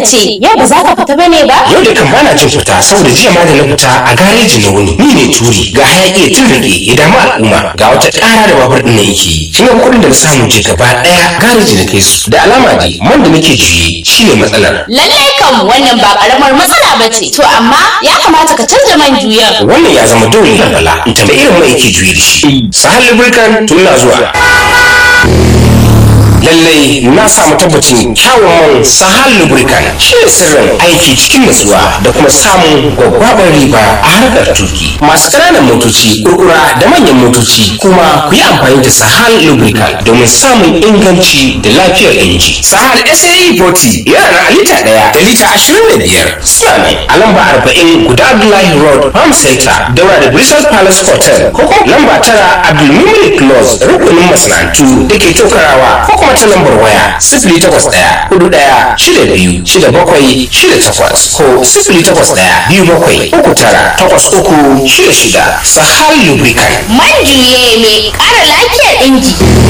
ce yau ba za ka fita bane ba? Yau da kan bana jin fita saboda jiya ma da na fita a gareji na wuni. Ni ne turi ga hayaki ya tunrike ya damu al'umma ga wata ƙara da babur ɗin na yake. Kin ga kuɗin da na samu je gaba ɗaya gareji na kai su. Da alama dai man da nake juye shine matsalar. Lallai kam wannan ba karamar matsala ba ce. To amma ya kamata ka canza man juyan. Wannan ya zama dole na bala. Ita da irin mai yake juye da shi. Sahal Lubricant tun na zuwa. Lallai na samu tabbacin kyawun man Sahal Lubricant shi ne sirrin aiki cikin nutsuwa da kuma samun gwaggwabar riba a harkar tuki. Masu ƙananan motoci, kurkura da manyan motoci kuma ku yi amfani da Sahal Lubricant domin samun inganci da lafiyar inji. Sahal SAE 40 yana na lita 1 da lita 25. Suna ne a lamba 40 guda Abdullahi Road, Farm Center, daura da Bristol Palace Hotel, ko kuma lamba 9 Abdulmumin Close, rukunin masana'antu da ke Tokarawa, ko kuma ta lambar waya 08141626768 ko 08127398366. Sahal Lubricant. Man juye mai ƙara lafiyar inji.